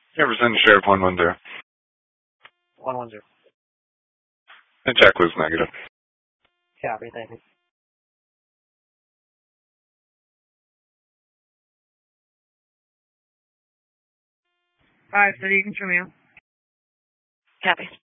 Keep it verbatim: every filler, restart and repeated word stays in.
Jefferson, Sheriff one one zero. one one zero. And Jack was negative. Copy, thank you. Five, so you can show me out. Copy.